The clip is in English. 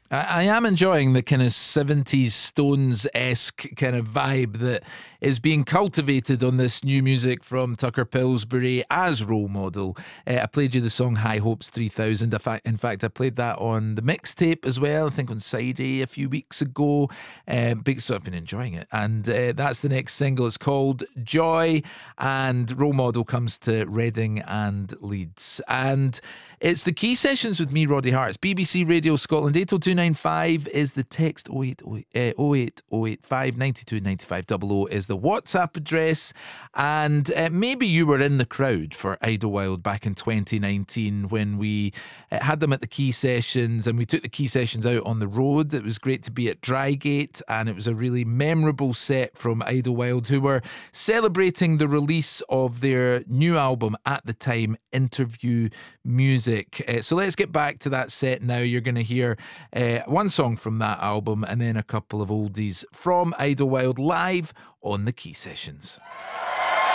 I am enjoying the kind of 70s Stones-esque kind of vibe that is being cultivated on this new music from Tucker Pillsbury as Role Model. I played you the song High Hopes 3000. In fact, I played that on the mixtape as well, I think on Side A a few weeks ago. So I've been enjoying it. And that's the next single. It's called Joy, and Role Model comes to Reading and Leeds. And it's the Key Sessions with me, Roddy Hart. It's BBC Radio Scotland. 80295 is the text. 08085 92 95 00 is the WhatsApp address. And maybe you were in the crowd for Idlewild back in 2019 when we had them at the Key Sessions, and we took the Key Sessions out on the road. It was great to be at Drygate, and it was a really memorable set from Idlewild, who were celebrating the release of their new album at the time, Interview Music. So let's get back to that set now. You're going to hear one song from that album and then a couple of oldies from Idlewild live on the Key Sessions.